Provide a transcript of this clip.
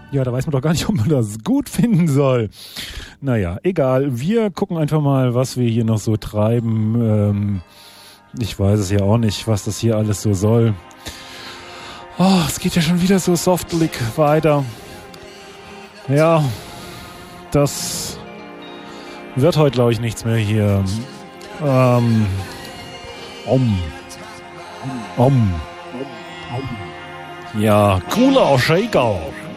Ja, da weiß man doch gar nicht, ob man das gut finden soll. Naja, egal. Wir gucken einfach mal, was wir hier noch so treiben. Ich weiß es ja auch nicht, was das hier alles so soll. Oh, es geht ja schon wieder so softlig weiter. Ja, das wird heute, glaube ich, nichts mehr hier. Ja, cooler Shaker.